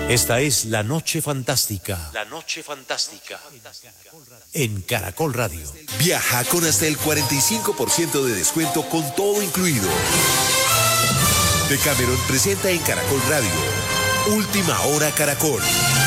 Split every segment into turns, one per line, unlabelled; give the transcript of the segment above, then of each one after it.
Esta es La Noche Fantástica. La Noche Fantástica. En Caracol Radio.
Viaja con hasta el 45% de descuento con todo incluido. Decameron presenta en Caracol Radio Última Hora Caracol.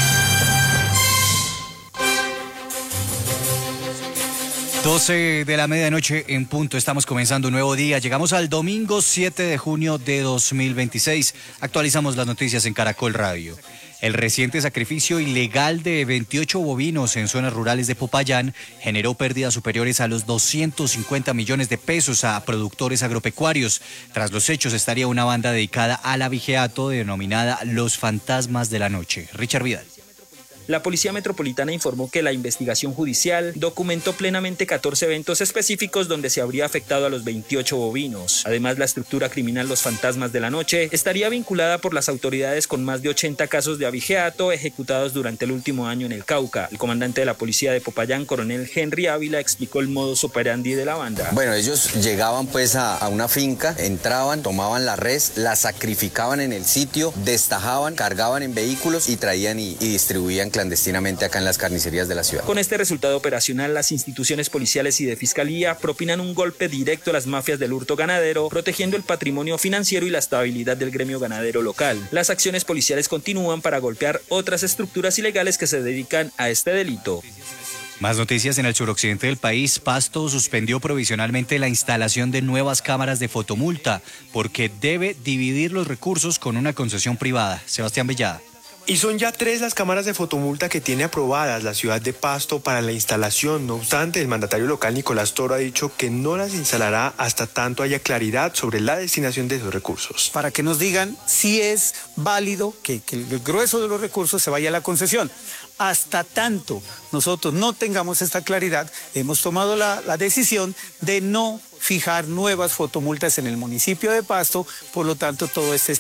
Doce de la medianoche en punto, estamos comenzando un nuevo día. Llegamos al domingo 7 de junio de 2026. Actualizamos las noticias en Caracol Radio. El reciente sacrificio ilegal de 28 bovinos en zonas rurales de Popayán generó pérdidas superiores a los 250 millones de pesos a productores agropecuarios. Tras los hechos estaría una banda dedicada al abigeato denominada Los Fantasmas de la Noche. Richard Vidal.
La Policía Metropolitana informó que la investigación judicial documentó plenamente 14 eventos específicos donde se habría afectado a los 28 bovinos. Además, la estructura criminal Los Fantasmas de la Noche estaría vinculada por las autoridades con más de 80 casos de abigeato ejecutados durante el último año en el Cauca. El comandante de la Policía de Popayán, coronel Henry Ávila, explicó el modus operandi de la banda.
Bueno, ellos llegaban pues a una finca, entraban, tomaban la res, la sacrificaban en el sitio, destajaban, cargaban en vehículos y traían y distribuían clandestinamente acá en las carnicerías de la ciudad.
Con este resultado operacional, las instituciones policiales y de fiscalía propinan un golpe directo a las mafias del hurto ganadero, protegiendo el patrimonio financiero y la estabilidad del gremio ganadero local. Las acciones policiales continúan para golpear otras estructuras ilegales que se dedican a este delito.
Más noticias en el suroccidente del país. Pasto suspendió provisionalmente la instalación de nuevas cámaras de fotomulta porque debe dividir los recursos con una concesión privada. Sebastián Villada.
Y son ya 3 las cámaras de fotomulta que tiene aprobadas la ciudad de Pasto para la instalación. No obstante, el mandatario local Nicolás Toro ha dicho que no las instalará hasta tanto haya claridad sobre la destinación de esos recursos.
Para que nos digan si es válido que el grueso de los recursos se vaya a la concesión. Hasta tanto nosotros no tengamos esta claridad, hemos tomado la decisión de no fijar nuevas fotomultas en el municipio de Pasto, por lo tanto todo este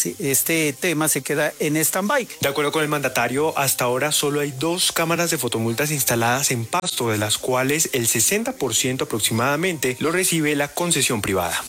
tema se queda en stand-by.
De acuerdo con el mandatario, hasta ahora solo hay 2 cámaras de fotomultas instaladas en Pasto, de las cuales el 60% aproximadamente lo recibe la concesión privada.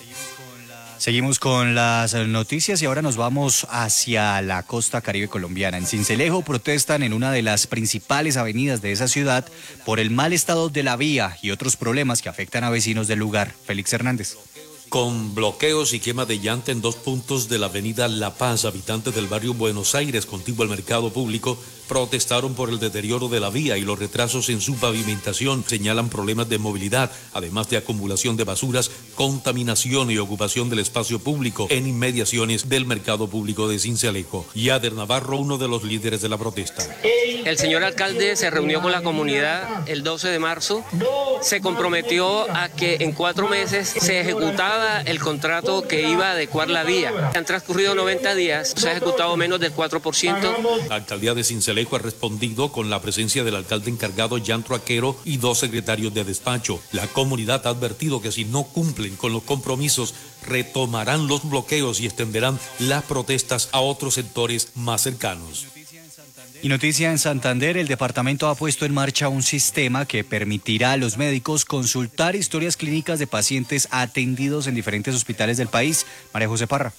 Seguimos con las noticias y ahora nos vamos hacia la costa caribe colombiana. En Sincelejo protestan en una de las principales avenidas de esa ciudad por el mal estado de la vía y otros problemas que afectan a vecinos del lugar. Félix Hernández.
Con bloqueos y quema de llanta en 2 puntos de la avenida La Paz, habitantes del barrio Buenos Aires, contiguo al mercado público, protestaron por el deterioro de la vía y los retrasos en su pavimentación. Señalan problemas de movilidad, además de acumulación de basuras, contaminación y ocupación del espacio público en inmediaciones del mercado público de Sincelejo. Yader Navarro, uno de los líderes de la protesta.
El señor alcalde se reunió con la comunidad el 12 de marzo, se comprometió a que en 4 meses se ejecutaba el contrato que iba a adecuar la vía. Han transcurrido 90 días, se ha ejecutado menos del 4%.
La alcaldía de Sincelejo ha respondido con la presencia del alcalde encargado Jan Troaquero y 2 secretarios de despacho. La comunidad ha advertido que si no cumplen con los compromisos, retomarán los bloqueos y extenderán las protestas a otros sectores más cercanos.
Y noticia en Santander, el departamento ha puesto en marcha un sistema que permitirá a los médicos consultar historias clínicas de pacientes atendidos en diferentes hospitales del país. María José Parra.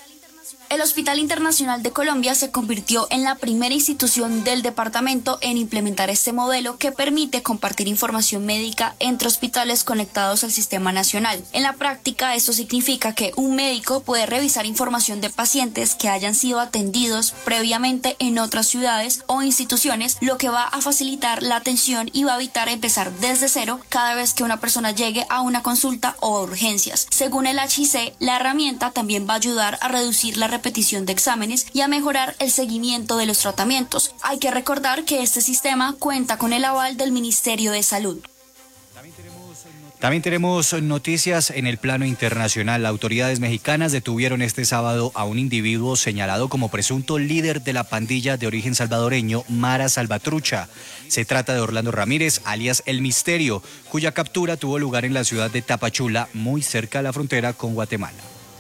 El Hospital Internacional de Colombia se convirtió en la primera institución del departamento en implementar este modelo que permite compartir información médica entre hospitales conectados al sistema nacional. En la práctica, esto significa que un médico puede revisar información de pacientes que hayan sido atendidos previamente en otras ciudades o instituciones, lo que va a facilitar la atención y va a evitar empezar desde cero cada vez que una persona llegue a una consulta o urgencias. Según el HIC, la herramienta también va a ayudar a reducir la repetición de exámenes y a mejorar el seguimiento de los tratamientos. Hay que recordar que este sistema cuenta con el aval del Ministerio de Salud.
También tenemos noticias en el plano internacional. Autoridades mexicanas detuvieron este sábado a un individuo señalado como presunto líder de la pandilla de origen salvadoreño Mara Salvatrucha. Se trata de Orlando Ramírez, alias El Misterio, cuya captura tuvo lugar en la ciudad de Tapachula, muy cerca de la frontera con Guatemala.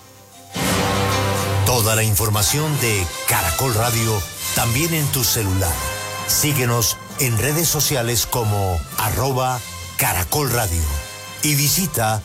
Toda la información de Caracol Radio también en tu celular. Síguenos en redes sociales como @Caracol Radio y visita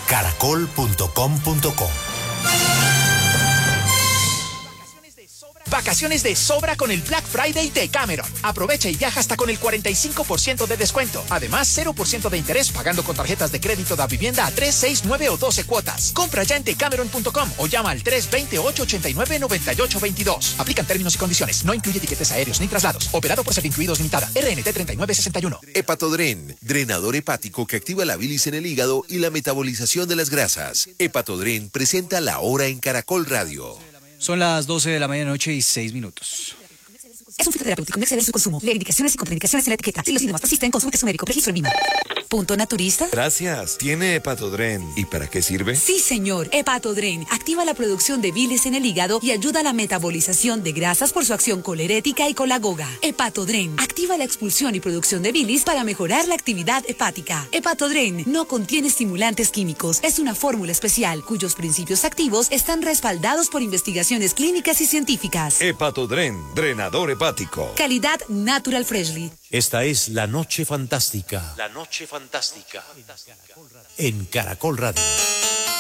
www.caracol.com.co.
Vacaciones de sobra con el Black Friday de Cameron. Aprovecha y viaja hasta con el 45% de descuento. Además, 0% de interés pagando con tarjetas de crédito da vivienda a 3, 6, 9 o 12 cuotas. Compra ya en decameron.com o llama al 320-889-9822. Aplican términos y condiciones. No incluye tiquetes aéreos ni traslados. Operado por Servincluidos Limitada. RNT 3961.
Hepatodren, drenador hepático que activa la bilis en el hígado y la metabolización de las grasas. Hepatodren presenta La Hora en Caracol Radio.
Son las 12 de la medianoche y 6 minutos.
Es un fitoterapéutico, no exceder su consumo. Lee indicaciones y contraindicaciones en la etiqueta. Si los síntomas persisten, consulte a su médico. Registro el mismo. ¿Punto naturista?
Gracias. ¿Tiene Hepatodren? ¿Y para qué sirve?
Sí, señor. Hepatodren activa la producción de bilis en el hígado y ayuda a la metabolización de grasas por su acción colerética y colagoga. Hepatodren activa la expulsión y producción de bilis para mejorar la actividad hepática. Hepatodren no contiene estimulantes químicos. Es una fórmula especial cuyos principios activos están respaldados por investigaciones clínicas y científicas.
Hepatodren, drenador hepático.
Calidad Natural Freshly.
Esta es La Noche Fantástica.
La noche fantástica.
En Caracol Radio.